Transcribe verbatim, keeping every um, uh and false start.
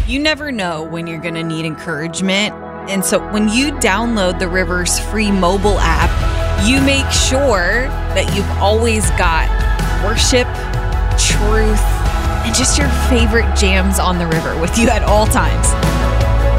You never know when you're going to need encouragement. And so when you download the Rivers free mobile app, you make sure that you've always got worship, truth, and just your favorite jams on the river with you at all times.